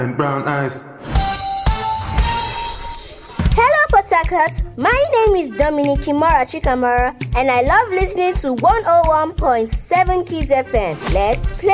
and brown eyes. Hello, Port Harcourt. My name is Dominic Kimara Chikamara, and I love listening to 101.7 Kids FM. Let's play.